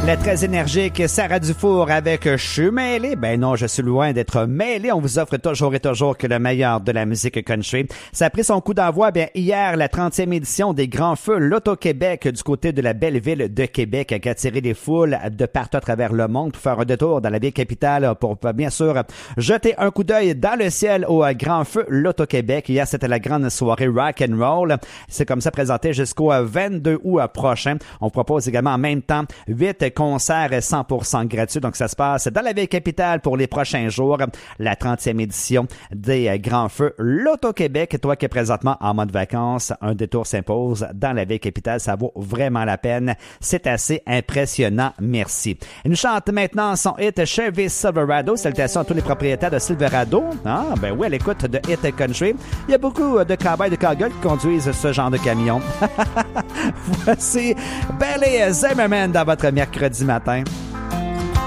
La très énergique Sarah Dufour avec Je suis mêlé. Ben non, je suis loin d'être mêlé. On vous offre toujours et toujours que le meilleur de la musique country. Ça a pris son coup d'envoi hier, la 30e édition des Grands Feux L'Auto-Québec du côté de la belle ville de Québec qui a attiré des foules de partout à travers le monde pour faire un détour dans la ville capitale pour bien sûr jeter un coup d'œil dans le ciel au Grand Feu L'Auto-Québec. Hier, c'était la grande soirée rock and roll. C'est comme ça présenté jusqu'au 22 août prochain. On propose également en même temps 8 concerts 100% gratuits. Donc, ça se passe dans la ville capitale pour les prochains jours. La 30e édition des Grands Feux L'Auto-Québec. Toi qui es présentement en mode vacances, un détour s'impose dans la ville capitale. Ça vaut vraiment la peine. C'est assez impressionnant. Merci. Il nous chante maintenant son hit Chevy Silverado. Salutations à tous les propriétaires de Silverado. Ah, ben oui, à l'écoute de Hit Country. Il y a beaucoup de cowboys de cowgirls qui conduisent ce genre de camion. Voici Billy Zimmerman dans votre mercredi matin.